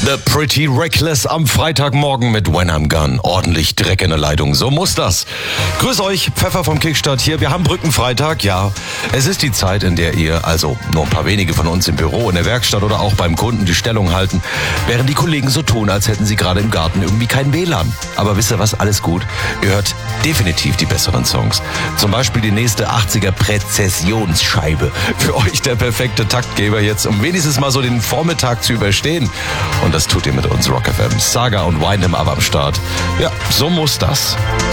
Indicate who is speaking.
Speaker 1: The Pretty Reckless am Freitagmorgen mit When I'm Gone. Ordentlich Dreck in der Leitung, so muss das. Grüß euch, Pfeffer vom Kickstart hier. Wir haben Brückenfreitag, ja. Es ist die Zeit, in der ihr, also nur ein paar wenige von uns im Büro, in der Werkstatt oder auch beim Kunden die Stellung halten, während die Kollegen so tun, als hätten sie gerade im Garten irgendwie kein WLAN. Aber wisst ihr was, alles gut. Ihr hört definitiv die besseren Songs. Zum Beispiel die nächste 80er Präzessionsscheibe. Für euch der perfekte Taktgeber jetzt, um wenigstens mal so den Vormittag zu überstehen. Und das tut ihr mit uns, Rock FM. Saga und Windham Up am Start. Ja, so muss das.